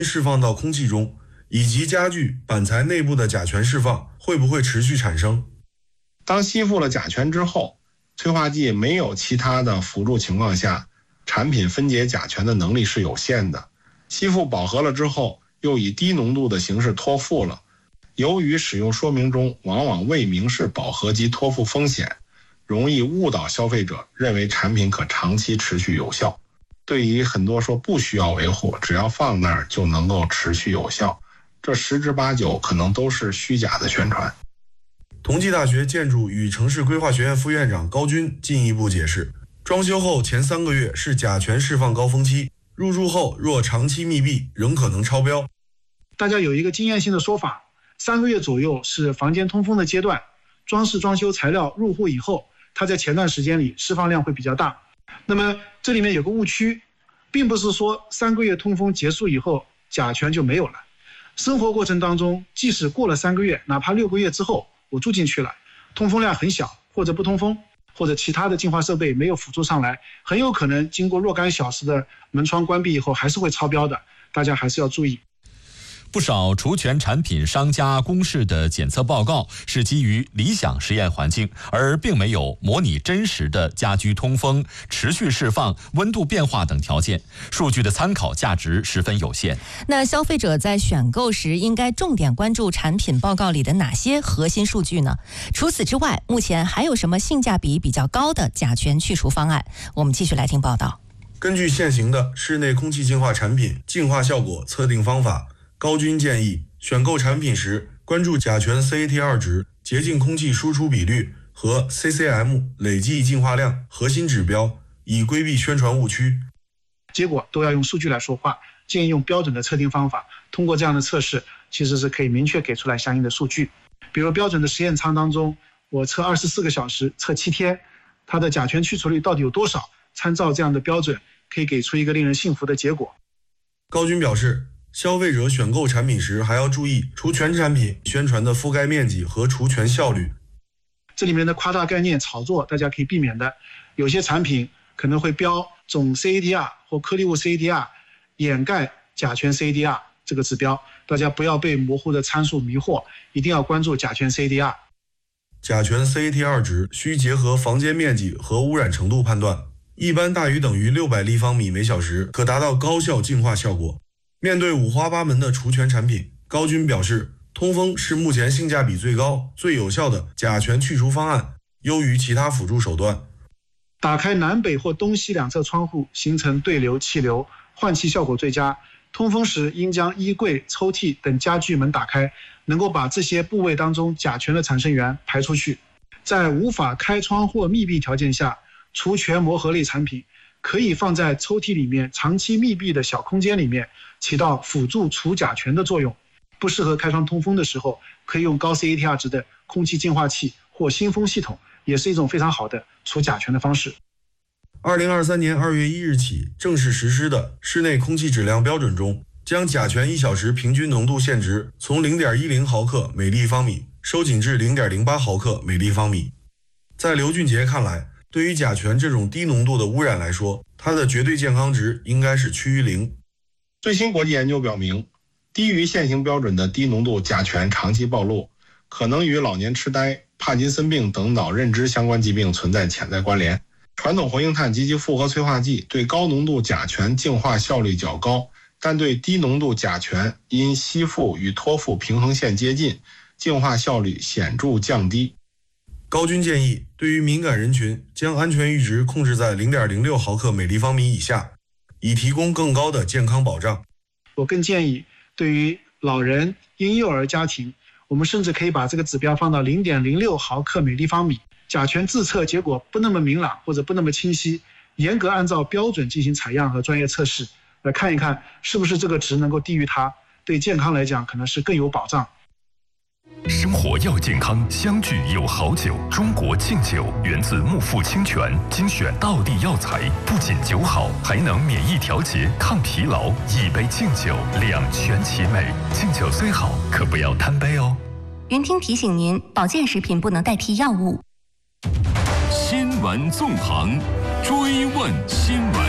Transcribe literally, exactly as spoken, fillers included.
释放到空气中，以及家具、板材内部的甲醛释放会不会持续产生。 当吸附了甲醛之后，催化剂没有其他的辅助情况下，产品分解甲醛的能力是有限的。吸附饱和了之后，又以低浓度的形式脱附了。由于使用说明中往往未明示饱和及脱附风险，容易误导消费者认为产品可长期持续有效。对于很多说不需要维护，只要放那儿就能够持续有效，这十之八九可能都是虚假的宣传。 同济大学建筑与城市规划学院副院长高军进一步解释，装修后前三个月是甲醛释放高峰期，入住后若长期密闭仍可能超标。 大家有一个经验性的说法，三个月左右是房间通风的阶段，装饰装修材料入户以后，它在前段时间里释放量会比较大。那么这里面有个误区，并不是说三个月通风结束以后甲醛就没有了。生活过程当中，即使过了三个月，哪怕六个月之后我住进去了，通风量很小，或者不通风，或者其他的净化设备没有辅助上来，很有可能经过若干小时的门窗关闭以后还是会超标的，大家还是要注意。 不少除醛产品商家公示的检测报告是基于理想实验环境，而并没有模拟真实的家居通风、持续释放、温度变化等条件，数据的参考价值十分有限。 那消费者在选购时应该重点关注产品报告里的哪些核心数据呢？除此之外，目前还有什么性价比比较高的甲醛去除方案？我们继续来听报道。 根据现行的室内空气净化产品净化效果测定方法，高军建议选购产品时关注甲醛 C A T 二 值、洁净空气输出比率和 C C M 累计净化量核心指标，以规避宣传误区。 结果都要用数据来说话，建议用标准的测定方法，通过这样的测试其实是可以明确给出来相应的数据。比如标准的实验舱当中，我测二十四个小时，测七天，它的甲醛去除率到底有多少，参照这样的标准可以给出一个令人信服的结果。 高军表示，消费者选购产品时还要注意除醛产品宣传的覆盖面积和除醛效率。 这里面的夸大概念炒作大家可以避免的，有些产品可能会标总 C A D R 或颗粒物 C A D R 掩盖甲醛 C A D R 这个指标，大家不要被模糊的参数迷惑，一定要关注甲醛 C A D R。 甲醛 C A T 二 值需结合房间面积和污染程度判断，一般大于等于六百立方米每小时，可达到高效净化效果。面对五花八门的除醛产品，高军表示，通风是目前性价比最高、最有效的甲醛去除方案，优于其他辅助手段。 打开南北或东西两侧窗户，形成对流气流，换气效果最佳。通风时应将衣柜、抽屉等家具门打开，能够把这些部位当中甲醛的产生源排出去。在无法开窗或密闭条件下，除醛磨合类产品可以放在抽屉里面长期密闭的小空间里面，起到辅助除甲醛的作用。不适合开窗通风的时候，可以用高 C A T 二 值的空气净化器或新风系统，也是一种非常好的除甲醛的方式。 二零二三年二月一日起正式实施的室内空气质量标准中，将甲醛一小时平均浓度限值从 零点一零毫克每立方米收紧至 零点零八毫克每立方米。在刘俊杰看来，对于甲醛这种低浓度的污染来说，它的绝对健康值应该是趋于零。 最新国际研究表明，低于现行标准的低浓度甲醛长期暴露，可能与老年痴呆、帕金森病等脑认知相关疾病存在潜在关联。传统活性炭及其复合催化剂对高浓度甲醛净化效率较高，但对低浓度甲醛因吸附与脱附平衡线接近，净化效率显著降低。 高军建议，对于敏感人群，将安全阈值控制在 零点零六毫克每立方米以下，以提供更高的健康保障。 我更建议，对于老人、婴幼儿家庭，我们甚至可以把这个指标放到 零点零六毫克每立方米。甲醛自测结果不那么明朗或者不那么清晰，严格按照标准进行采样和专业测试，来看一看是不是这个值能够低于它，对健康来讲可能是更有保障。 生活要健康，相聚有好酒。中国敬酒源自木富清泉，精选道地药材，不仅酒好，还能免疫调节、抗疲劳。一杯敬酒，两全其美。敬酒虽好，可不要贪杯哦。 云听提醒您，保健食品不能代替药物。 新闻纵横，追问新闻。